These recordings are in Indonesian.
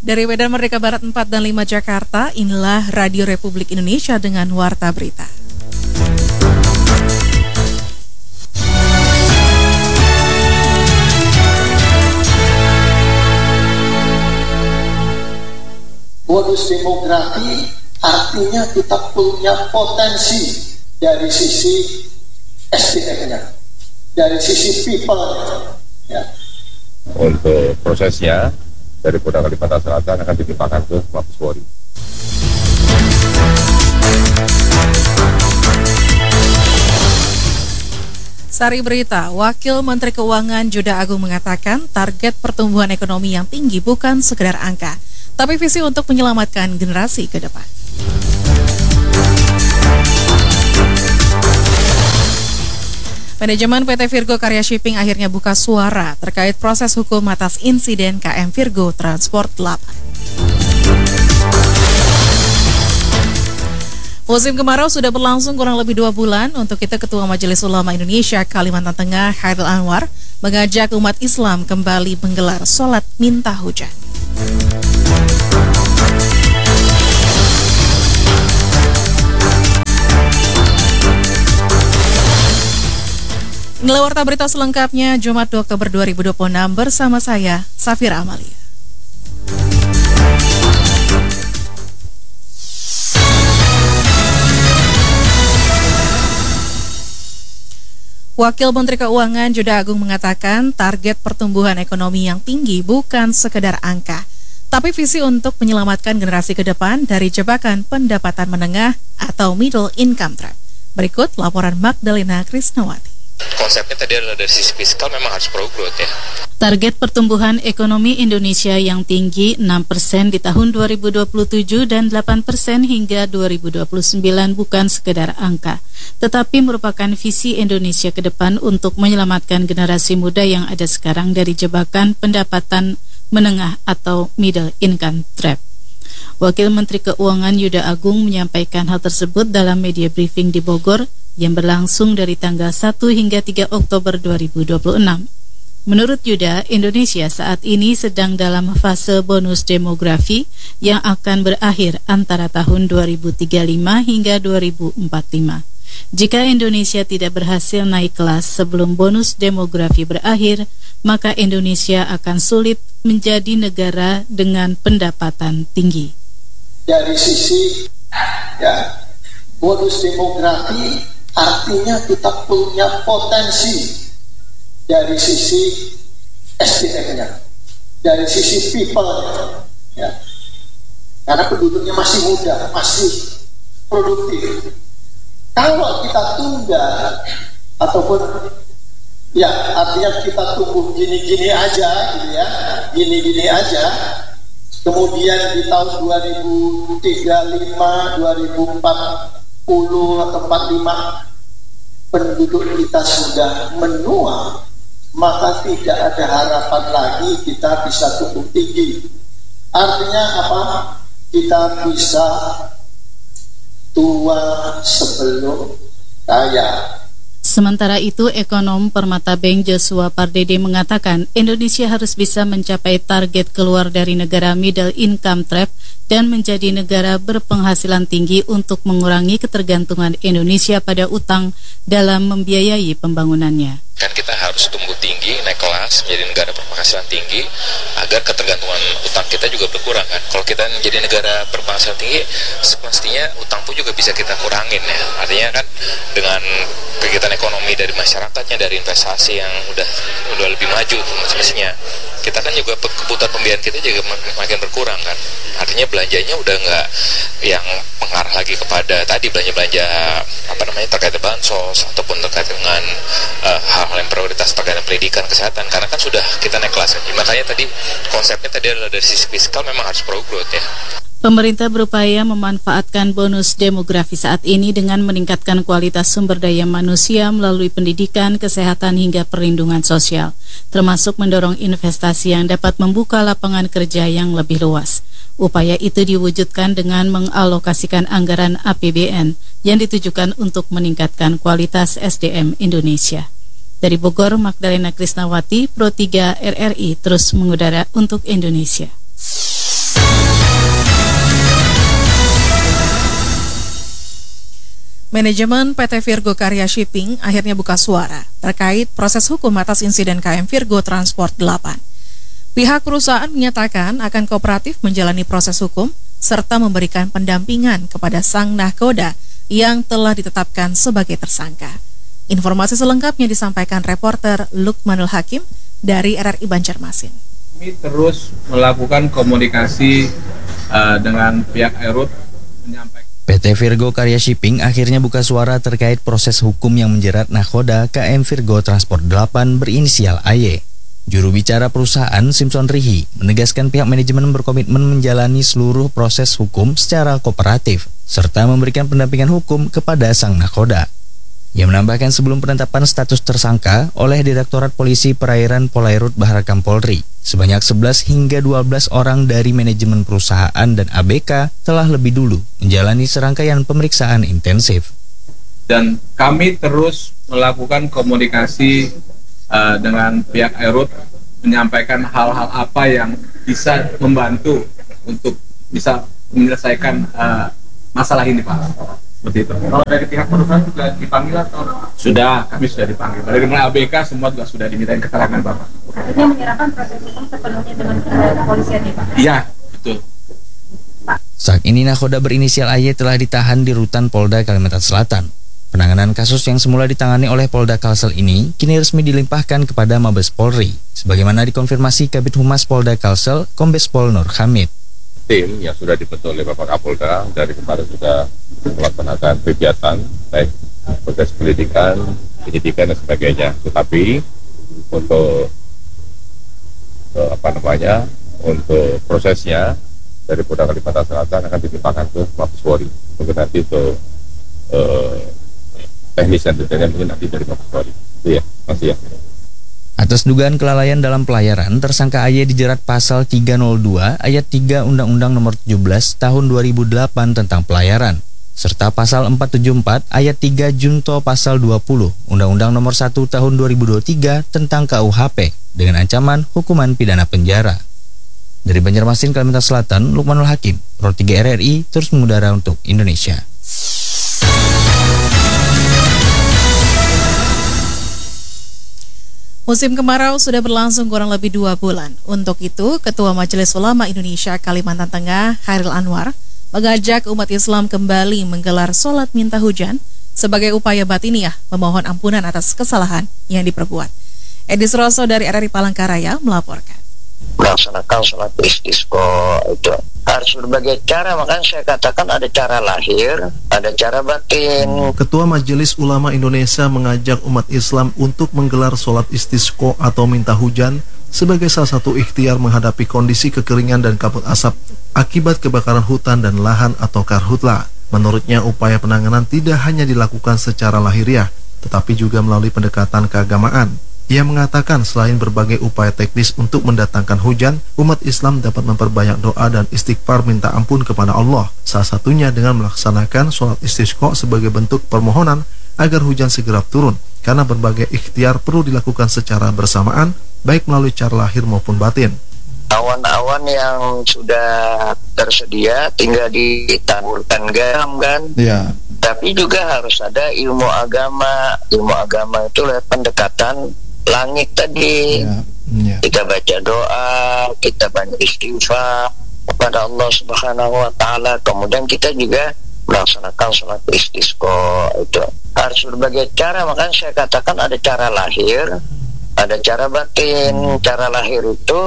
Dari Medan Merdeka Barat 4 dan 5 Jakarta, inilah Radio Republik Indonesia dengan Warta Berita. Bonus demografi artinya kita punya potensi dari sisi SDM-nya, dari sisi people-nya. Ya. Untuk prosesnya dari Polda Kalimantan Selatan akan dilimpahkan ke Mabes Polri. Sari Berita, Wakil Menteri Keuangan Juda Agung mengatakan target pertumbuhan ekonomi yang tinggi bukan sekedar angka, tapi visi untuk menyelamatkan generasi ke depan. Manajemen PT Virgo Karya Shipping akhirnya buka suara terkait proses hukum atas insiden KM Virgo Transport 8. Musim kemarau sudah berlangsung kurang lebih 2 bulan. Untuk itu Ketua Majelis Ulama Indonesia Kalimantan Tengah Khairil Anwar mengajak umat Islam kembali menggelar sholat minta hujan. Inilah Warta Berita selengkapnya Jumat 2 Oktober 2026 bersama saya, Safira Amalia. Wakil Menteri Keuangan Juda Agung mengatakan target pertumbuhan ekonomi yang tinggi bukan sekedar angka, tapi visi untuk menyelamatkan generasi ke depan dari jebakan pendapatan menengah atau middle income trap. Berikut laporan Magdalena Krisnawati. Konsepnya tadi adalah dari sisi fiskal memang harus pro growth ya. Target pertumbuhan ekonomi Indonesia yang tinggi 6% di tahun 2027 dan 8% hingga 2029 bukan sekedar angka, tetapi merupakan visi Indonesia ke depan untuk menyelamatkan generasi muda yang ada sekarang dari jebakan pendapatan menengah atau middle income trap. Wakil Menteri Keuangan Juda Agung menyampaikan hal tersebut dalam media briefing di Bogor yang berlangsung dari tanggal 1 hingga 3 Oktober 2026. Menurut Juda, Indonesia saat ini sedang dalam fase bonus demografi yang akan berakhir antara tahun 2035 hingga 2045. Jika Indonesia tidak berhasil naik kelas sebelum bonus demografi berakhir, maka Indonesia akan sulit menjadi negara dengan pendapatan tinggi. Dari sisi bonus demografi artinya kita punya potensi dari sisi SDM-nya, dari sisi people-nya, ya. Karena penduduknya masih muda, masih produktif. Kalau kita tunda ataupun artinya kita tunggu gini-gini aja, gitu ya, gini-gini aja. Kemudian di tahun 2035, 2040 atau 45 penduduk kita sudah menua, maka tidak ada harapan lagi kita bisa tumbuh tinggi. Artinya apa? Kita bisa tua sebelum kaya. Sementara itu, ekonom Permata Bank Joshua Pardede mengatakan Indonesia harus bisa mencapai target keluar dari negara middle income trap dan menjadi negara berpenghasilan tinggi untuk mengurangi ketergantungan Indonesia pada utang dalam membiayai pembangunannya. Kan kita harus tumbuh tinggi, naik kelas, menjadi negara berpenghasilan tinggi agar ketergantungan utang kita juga berkurang kan. Kalau kita menjadi negara berpenghasilan tinggi, semestinya utang pun juga bisa kita kurangin ya. Artinya kan dengan kegiatan ekonomi dari masyarakatnya, dari investasi yang udah lebih maju semestinya, kita kan juga kebutuhan pembiayaan kita juga makin berkurang kan. Artinya belanjanya udah nggak yang mengarah lagi kepada tadi belanja terkait dengan bansos ataupun terkait dengan hal-hal yang prioritas terkait dengan pendidikan, kesehatan, karena kan sudah kita naik kelas. Makanya tadi konsepnya tadi adalah dari sisi fiskal memang harus pro growth ya. Pemerintah berupaya memanfaatkan bonus demografi saat ini dengan meningkatkan kualitas sumber daya manusia melalui pendidikan, kesehatan hingga perlindungan sosial, termasuk mendorong investasi yang dapat membuka lapangan kerja yang lebih luas. Upaya itu diwujudkan dengan mengalokasikan anggaran APBN yang ditujukan untuk meningkatkan kualitas SDM Indonesia. Dari Bogor, Magdalena Krisnawati, Pro 3 RRI terus mengudara untuk Indonesia. Manajemen PT Virgo Karya Shipping akhirnya buka suara terkait proses hukum atas insiden KM Virgo Transport 8. Pihak perusahaan menyatakan akan kooperatif menjalani proses hukum serta memberikan pendampingan kepada sang nahkoda yang telah ditetapkan sebagai tersangka. Informasi selengkapnya disampaikan reporter Lukmanul Hakim dari RRI Banjarmasin. Kami terus melakukan komunikasi dengan pihak Airut menyampaikan. PT Virgo Karya Shipping akhirnya buka suara terkait proses hukum yang menjerat nahkoda KM Virgo Transport 8 berinisial AY. Juru bicara perusahaan Simpson Rihi menegaskan pihak manajemen berkomitmen menjalani seluruh proses hukum secara kooperatif serta memberikan pendampingan hukum kepada sang nahkoda. Ia menambahkan sebelum penetapan status tersangka oleh Direktorat Polisi Perairan Polairut Baharakam Polri, sebanyak 11 hingga 12 orang dari manajemen perusahaan dan ABK telah lebih dulu menjalani serangkaian pemeriksaan intensif. Dan kami terus melakukan komunikasi dengan pihak Airut menyampaikan hal-hal apa yang bisa membantu untuk bisa menyelesaikan masalah ini, Pak. Seperti itu. Kalau dari pihak perusahaan juga dipanggil atau? Sudah, kami sudah dipanggil. Dari ABK semua juga sudah dimintain keterangan, Bapak. Artinya menyerahkan proses hukum sepenuhnya dengan kepolisian ya, Pak? Iya, betul. Saat ini nahkoda berinisial AY telah ditahan di Rutan Polda Kalimantan Selatan. Penanganan kasus yang semula ditangani oleh Polda Kalsel ini kini resmi dilimpahkan kepada Mabes Polri, sebagaimana dikonfirmasi Kabid Humas Polda Kalsel, Kombes Pol Nur Hamid. Tim yang sudah dibentuk oleh Bapak Kapolda dari kemarin sudah melaksanakan kegiatan baik proses penyidikan dan sebagainya. Tetapi untuk untuk prosesnya dari Polda Kalimantan Selatan akan dilimpahkan ke Mabes Polri. Mungkin nanti untuk teknis dan detailnya mungkin nanti dari Mabes Polri. Itu ya, masih ya. Atas dugaan kelalaian dalam pelayaran, tersangka AY dijerat pasal 302 ayat 3 Undang-Undang Nomor 17 Tahun 2008 tentang pelayaran, serta pasal 474 ayat 3 Junto pasal 20 Undang-Undang Nomor 1 Tahun 2023 tentang KUHP dengan ancaman hukuman pidana penjara. Dari Banjarmasin, Kalimantan Selatan, Lukmanul Hakim, Pro 3 RRI terus mengudara untuk Indonesia. Musim kemarau sudah berlangsung kurang lebih 2 bulan. Untuk itu, Ketua Majelis Ulama Indonesia Kalimantan Tengah, Khairil Anwar, mengajak umat Islam kembali menggelar sholat minta hujan sebagai upaya batiniah memohon ampunan atas kesalahan yang diperbuat. Edi Suroso dari RRI Palangkaraya melaporkan. Melaksanakan sholat istisqa itu harus berbagai cara, makanya saya katakan ada cara lahir, ada cara batin. Ketua Majelis Ulama Indonesia mengajak umat Islam untuk menggelar sholat istisqa atau minta hujan sebagai salah satu ikhtiar menghadapi kondisi kekeringan dan kabut asap akibat kebakaran hutan dan lahan atau karhutla. Menurutnya, upaya penanganan tidak hanya dilakukan secara lahiriah, tetapi juga melalui pendekatan keagamaan. Ia mengatakan selain berbagai upaya teknis untuk mendatangkan hujan, umat Islam dapat memperbanyak doa dan istighfar minta ampun kepada Allah. Salah satunya dengan melaksanakan sholat istisqa sebagai bentuk permohonan agar hujan segera turun, karena berbagai ikhtiar perlu dilakukan secara bersamaan, baik melalui cara lahir maupun batin. Awan-awan yang sudah tersedia tinggal ditaburkan garam kan? Ya. Tapi juga harus ada ilmu agama. Ilmu agama itu lewat pendekatan langit tadi. Kita baca doa, kita banyak istighfar kepada Allah Subhanahu wa Ta'ala. Kemudian kita juga melaksanakan sholat istisqa itu harus berbagai cara, makanya saya katakan ada cara lahir, ada cara batin. Cara lahir itu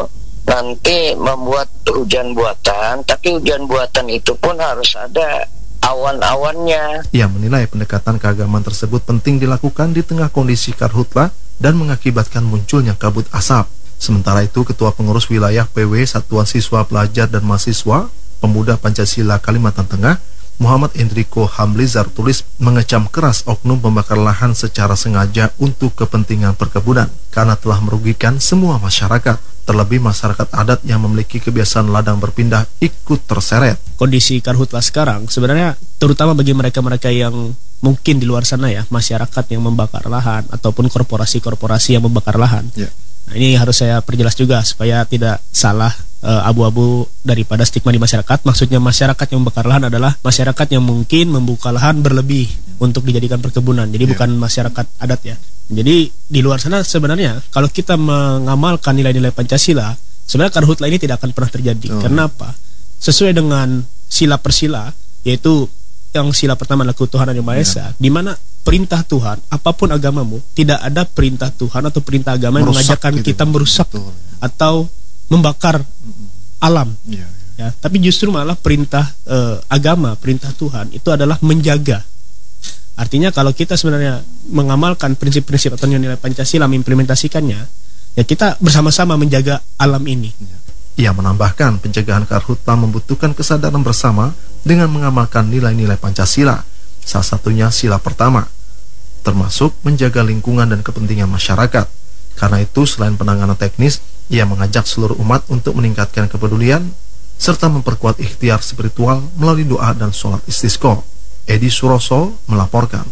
nanti membuat hujan buatan, tapi hujan buatan itu pun harus ada awan-awannya. Ia menilai pendekatan keagamaan tersebut penting dilakukan di tengah kondisi karhutla dan mengakibatkan munculnya kabut asap. Sementara itu, Ketua Pengurus Wilayah PW Satuan Siswa Pelajar dan Mahasiswa Pemuda Pancasila Kalimantan Tengah, Muhammad Enrico Hamlizar tulis mengecam keras oknum pembakar lahan secara sengaja untuk kepentingan perkebunan karena telah merugikan semua masyarakat. Terlebih masyarakat adat yang memiliki kebiasaan ladang berpindah ikut terseret. Kondisi karhutla sekarang sebenarnya terutama bagi mereka-mereka yang mungkin di luar sana ya, masyarakat yang membakar lahan ataupun korporasi-korporasi yang membakar lahan. Nah, ini harus saya perjelas juga supaya tidak salah abu-abu daripada stigma di masyarakat. Maksudnya masyarakat yang membakar lahan adalah masyarakat yang mungkin membuka lahan berlebih untuk dijadikan perkebunan. Jadi bukan masyarakat adat ya. Jadi di luar sana sebenarnya kalau kita mengamalkan nilai-nilai Pancasila, sebenarnya karhutla ini tidak akan pernah terjadi. Karena apa? Sesuai dengan sila persila, yaitu yang sila pertama adalah ketuhanan yang Maha Esa, di mana perintah Tuhan, apapun agamamu, tidak ada perintah Tuhan atau perintah agama yang mengajarkan kita merusak atau membakar alam. Ya, tapi justru malah perintah agama, perintah Tuhan itu adalah menjaga. Artinya kalau kita sebenarnya mengamalkan prinsip-prinsip atau nilai Pancasila, mengimplementasikannya, ya kita bersama-sama menjaga alam ini. Ia menambahkan pencegahan karhutla membutuhkan kesadaran bersama dengan mengamalkan nilai-nilai Pancasila, salah satunya sila pertama, termasuk menjaga lingkungan dan kepentingan masyarakat. Karena itu selain penanganan teknis, ia mengajak seluruh umat untuk meningkatkan kepedulian serta memperkuat ikhtiar spiritual melalui doa dan sholat istisqa. Edi Suroso melaporkan.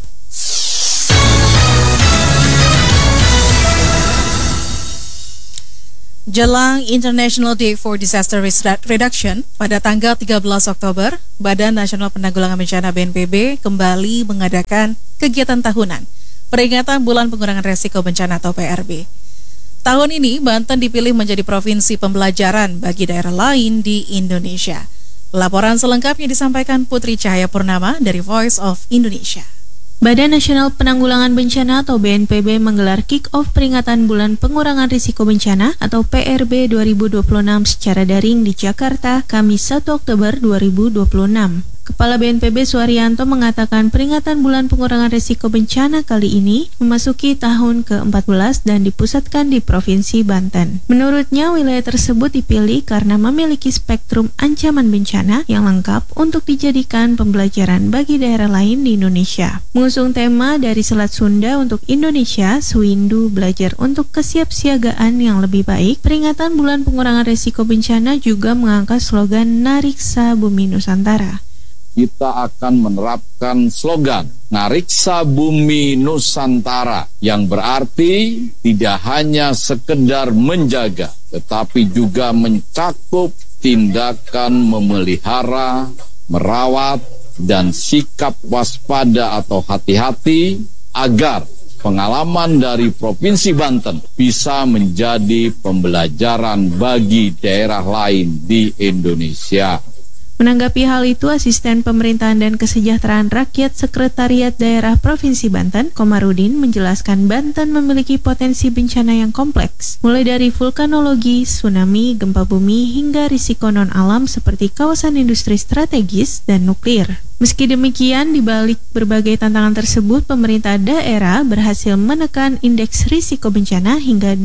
Jelang International Day for Disaster Risk Reduction pada tanggal 13 Oktober, Badan Nasional Penanggulangan Bencana BNPB kembali mengadakan kegiatan tahunan peringatan Bulan Pengurangan Resiko Bencana atau PRB. Tahun ini Banten dipilih menjadi provinsi pembelajaran bagi daerah lain di Indonesia. Laporan selengkapnya disampaikan Putri Cahaya Purnama dari Voice of Indonesia. Badan Nasional Penanggulangan Bencana atau BNPB menggelar kick-off peringatan Bulan Pengurangan Risiko Bencana atau PRB 2026 secara daring di Jakarta, Kamis 1 Oktober 2026. Kepala BNPB Suharyanto mengatakan peringatan Bulan Pengurangan Risiko Bencana kali ini memasuki tahun ke-14 dan dipusatkan di Provinsi Banten. Menurutnya, wilayah tersebut dipilih karena memiliki spektrum ancaman bencana yang lengkap untuk dijadikan pembelajaran bagi daerah lain di Indonesia. Mengusung tema dari Selat Sunda untuk Indonesia, Suwindu belajar untuk kesiapsiagaan yang lebih baik, peringatan Bulan Pengurangan Risiko Bencana juga mengangkat slogan Nariksa Bumi Nusantara. Kita akan menerapkan slogan Nariksa Bumi Nusantara yang berarti tidak hanya sekedar menjaga, tetapi juga mencakup tindakan memelihara, merawat, dan sikap waspada atau hati-hati agar pengalaman dari Provinsi Banten bisa menjadi pembelajaran bagi daerah lain di Indonesia. Menanggapi hal itu, Asisten Pemerintahan dan Kesejahteraan Rakyat Sekretariat Daerah Provinsi Banten, Komarudin, menjelaskan Banten memiliki potensi bencana yang kompleks, mulai dari vulkanologi, tsunami, gempa bumi, hingga risiko non-alam seperti kawasan industri strategis dan nuklir. Meski demikian, di balik berbagai tantangan tersebut, pemerintah daerah berhasil menekan indeks risiko bencana hingga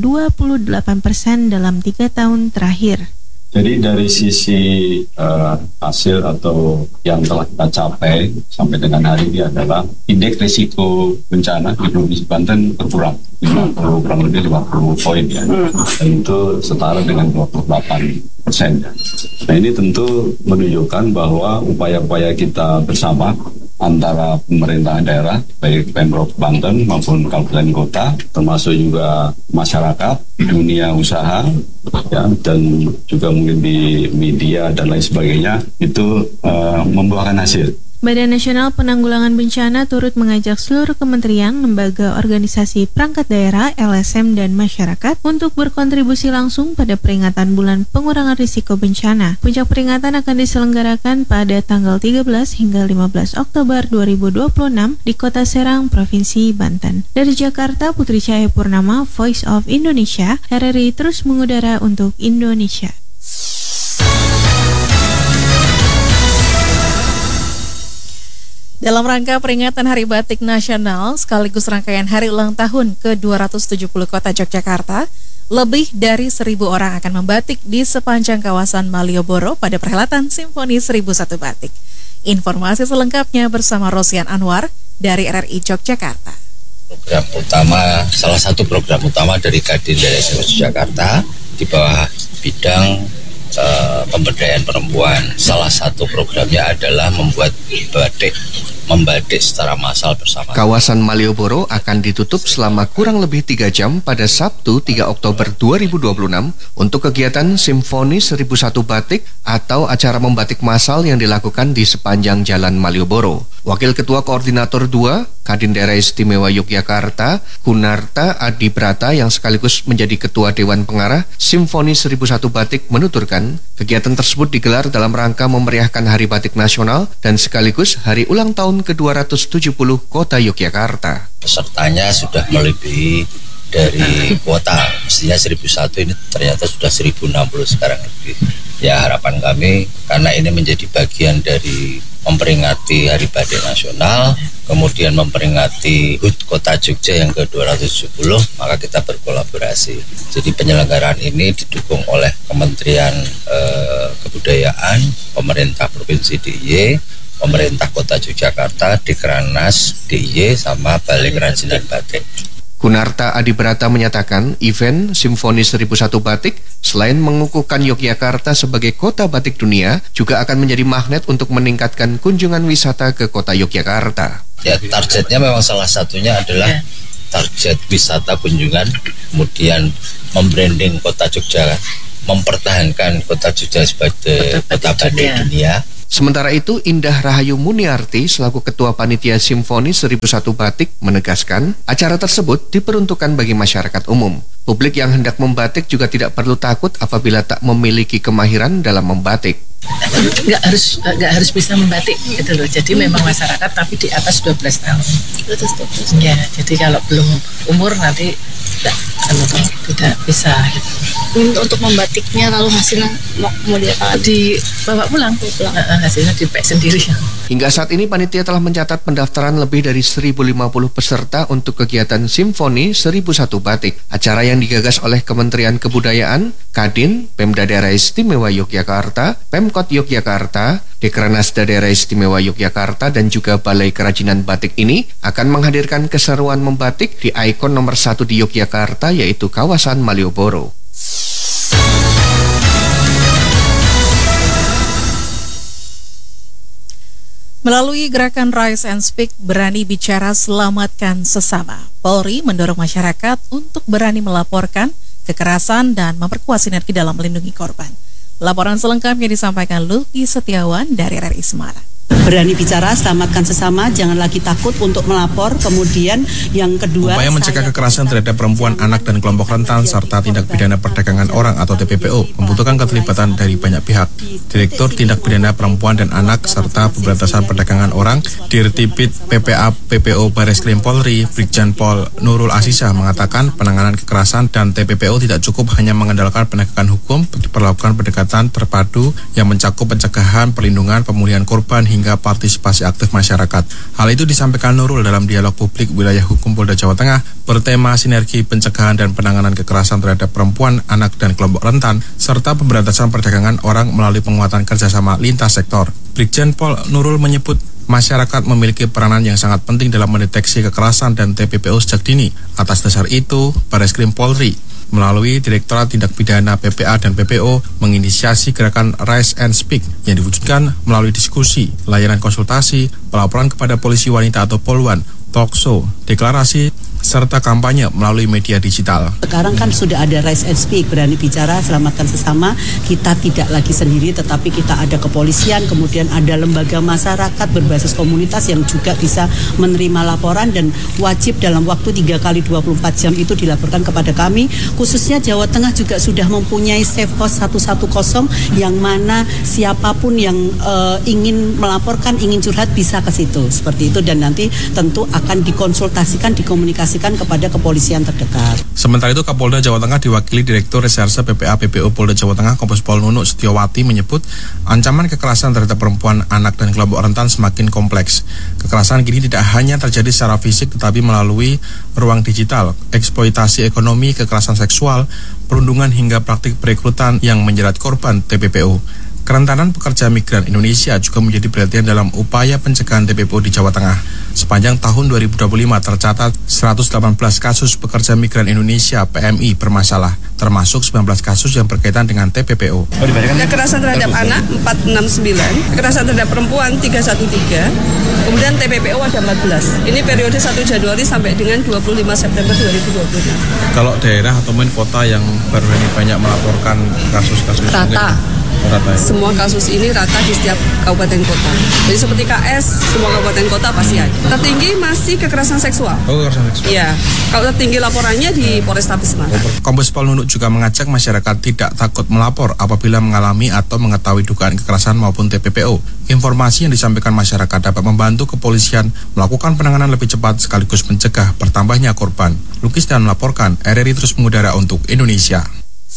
28% dalam 3 tahun terakhir. Jadi dari sisi hasil atau yang telah kita capai sampai dengan hari ini adalah indeks risiko bencana di Provinsi Banten berkurang kurang lebih 50 poin ya, dan itu setara dengan 28%. Nah ini tentu menunjukkan bahwa upaya-upaya kita bersama antara pemerintahan daerah, baik Pemprov Banten maupun kabupaten kota, termasuk juga masyarakat, dunia usaha, ya, dan juga mungkin di media dan lain sebagainya, itu membuahkan hasil. Badan Nasional Penanggulangan Bencana turut mengajak seluruh kementerian, lembaga, organisasi, perangkat daerah, LSM, dan masyarakat untuk berkontribusi langsung pada peringatan Bulan Pengurangan Risiko Bencana. Puncak peringatan akan diselenggarakan pada tanggal 13 hingga 15 Oktober 2026 di Kota Serang, Provinsi Banten. Dari Jakarta, Putri Cahaya Purnama, Voice of Indonesia, RRI terus mengudara untuk Indonesia. Dalam rangka peringatan Hari Batik Nasional sekaligus rangkaian Hari Ulang Tahun ke-270 Kota Yogyakarta, lebih dari 1.000 orang akan membatik di sepanjang kawasan Malioboro pada perhelatan Simfoni 1001 Batik. Informasi selengkapnya bersama Rosian Anwar dari RRI Yogyakarta. Program utama, salah satu program utama dari Kadin dari Yogyakarta di bawah bidang pemberdayaan perempuan. Salah satu programnya adalah membuat batik membatik secara massal bersama. Kawasan Malioboro akan ditutup selama kurang lebih 3 jam pada Sabtu 3 Oktober 2026 untuk kegiatan Simfoni 1001 Batik atau acara membatik massal yang dilakukan di sepanjang Jalan Malioboro. Wakil Ketua Koordinator 2 Kadin Daerah Istimewa Yogyakarta, Kunarta Adibrata yang sekaligus menjadi Ketua Dewan Pengarah Simfoni 1001 Batik menuturkan, kegiatan tersebut digelar dalam rangka memeriahkan Hari Batik Nasional dan sekaligus hari ulang tahun ke-270 Kota Yogyakarta. Pesertanya sudah melebihi dari kuota, mestinya 1001 ini ternyata sudah 1060 sekarang lebih. Ya, harapan kami karena ini menjadi bagian dari memperingati Hari Batik Nasional, kemudian memperingati HUT Kota Jogja yang ke-270, maka kita berkolaborasi. Jadi penyelenggaraan ini didukung oleh Kementerian Kebudayaan, Pemerintah Provinsi DIY, Pemerintah Kota Yogyakarta, Dekrannas DIY, sama Balai Kerajinan Batik. Kunarta Adibrata menyatakan event Simfoni 1001 Batik selain mengukuhkan Yogyakarta sebagai kota batik dunia, juga akan menjadi magnet untuk meningkatkan kunjungan wisata ke kota Yogyakarta. Ya, targetnya memang salah satunya adalah target wisata kunjungan, kemudian membranding kota Jogja, mempertahankan kota Jogja sebagai kota batik dunia. Sementara itu, Indah Rahayu Muniarti selaku Ketua Panitia Simfoni 1001 Batik menegaskan, acara tersebut diperuntukkan bagi masyarakat umum. Publik yang hendak membatik juga tidak perlu takut apabila tak memiliki kemahiran dalam membatik. Nggak harus bisa membatik gitu loh. Jadi memang masyarakat tapi di atas 12 tahun. Ya, jadi kalau belum umur nanti tidak bisa gitu. Untuk membatiknya lalu hasilnya mau dibawa pulang. Hasilnya dipek sendiri. Hingga saat ini panitia telah mencatat pendaftaran lebih dari 1.050 peserta untuk kegiatan Simfoni 1001 Batik. Acara yang digagas oleh Kementerian Kebudayaan, Kadin, Pemda Daerah Istimewa Yogyakarta, Pemkot Yogyakarta, Dekrannas Daerah Istimewa Yogyakarta, dan juga Balai Kerajinan Batik ini akan menghadirkan keseruan membatik di ikon nomor 1 di Yogyakarta, yaitu kawasan Malioboro. Melalui gerakan Rise and Speak, berani bicara selamatkan sesama, Polri mendorong masyarakat untuk berani melaporkan kekerasan dan memperkuat sinergi dalam melindungi korban. Laporan selengkapnya disampaikan Luki Setiawan dari RRI Semarang. Berani bicara, selamatkan sesama, jangan lagi takut untuk melapor. Kemudian yang kedua, upaya mencegah kekerasan terhadap perempuan, anak, dan kelompok rentan serta tindak pidana perdagangan orang atau TPPO membutuhkan keterlibatan dari banyak pihak. Direktur Tindak Pidana Perempuan dan Anak serta Pemberantasan Perdagangan Orang Dirtipid PPA PPO Bareskrim Polri, Brigjen Pol Nurul Asisah mengatakan penanganan kekerasan dan TPPO tidak cukup hanya mengandalkan penegakan hukum, diperlakukan pendekatan terpadu yang mencakup pencegahan, perlindungan, pemulihan korban hingga partisipasi aktif masyarakat. Hal itu disampaikan Nurul dalam dialog publik wilayah hukum Polda Jawa Tengah bertema sinergi pencegahan dan penanganan kekerasan terhadap perempuan, anak, dan kelompok rentan, serta pemberantasan perdagangan orang melalui penguatan kerjasama lintas sektor. Brigjen Pol Nurul menyebut masyarakat memiliki peranan yang sangat penting dalam mendeteksi kekerasan dan TPPO sejak dini. Atas dasar itu, Bareskrim Polri melalui Direktorat Tindak Pidana PPA dan PPO menginisiasi gerakan Rise and Speak yang diwujudkan melalui diskusi, layanan konsultasi, pelaporan kepada polisi wanita atau Polwan, talkshow, deklarasi, serta kampanye melalui media digital. Sekarang kan sudah ada Rise and Speak, berani bicara, selamatkan sesama. Kita tidak lagi sendiri, tetapi kita ada kepolisian, kemudian ada lembaga masyarakat berbasis komunitas yang juga bisa menerima laporan dan wajib dalam waktu 3x24 jam itu dilaporkan kepada kami. Khususnya Jawa Tengah juga sudah mempunyai Safe House 110 yang mana siapapun yang ingin melaporkan, ingin curhat bisa ke situ. Seperti itu, dan nanti tentu akan dikonsultasikan, dikomunikasikan kepada kepolisian terdekat. Sementara itu, Kapolda Jawa Tengah diwakili Direktur Reserse PPA PPO Polda Jawa Tengah Kombes Pol Nunuk Setiawati menyebut ancaman kekerasan terhadap perempuan, anak, dan kelompok rentan semakin kompleks. Kekerasan kini tidak hanya terjadi secara fisik tetapi melalui ruang digital, eksploitasi ekonomi, kekerasan seksual, perundungan hingga praktik perekrutan yang menjerat korban TPPO. Kerentanan pekerja migran Indonesia juga menjadi perhatian dalam upaya pencegahan TPPO di Jawa Tengah. Sepanjang tahun 2025 tercatat 118 kasus pekerja migran Indonesia PMI bermasalah, termasuk 19 kasus yang berkaitan dengan TPPO. Kekerasan terhadap anak 469, kekerasan terhadap perempuan 313, kemudian TPPO ada 14. Ini periode 1 Januari sampai dengan 25 September 2026. Kalau daerah atau kota yang baru ini banyak melaporkan kasus-kasus Rata. Semua kasus ini rata di setiap kabupaten kota. Jadi seperti KS, semua kabupaten kota pasti ada. Tertinggi masih kekerasan seksual. Oh, kekerasan seksual. Iya. Kalau tertinggi laporannya di Polrestabes Semarang. Kombes Pol Nunuk juga mengajak masyarakat tidak takut melapor apabila mengalami atau mengetahui dugaan kekerasan maupun TPPO. Informasi yang disampaikan masyarakat dapat membantu kepolisian melakukan penanganan lebih cepat sekaligus mencegah bertambahnya korban. Lukis dan melaporkan, RRI terus mengudara untuk Indonesia.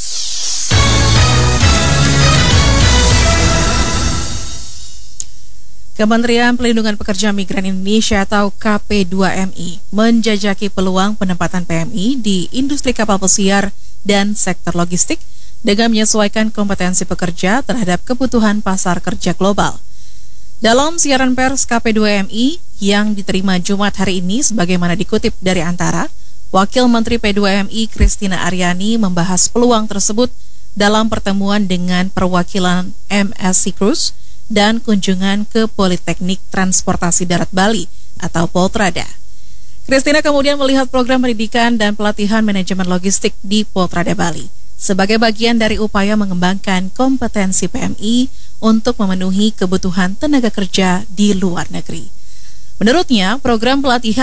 Kementerian Pelindungan Pekerja Migran Indonesia atau KP2MI menjajaki peluang penempatan PMI di industri kapal pesiar dan sektor logistik dengan menyesuaikan kompetensi pekerja terhadap kebutuhan pasar kerja global. Dalam siaran pers KP2MI yang diterima Jumat hari ini sebagaimana dikutip dari Antara, Wakil Menteri P2MI Christina Aryani membahas peluang tersebut dalam pertemuan dengan perwakilan MSC Cruise dan kunjungan ke Politeknik Transportasi Darat Bali atau Poltrada. Christina kemudian melihat program pendidikan dan pelatihan manajemen logistik di Poltrada Bali sebagai bagian dari upaya mengembangkan kompetensi PMI untuk memenuhi kebutuhan tenaga kerja di luar negeri. Menurutnya, program pelatihan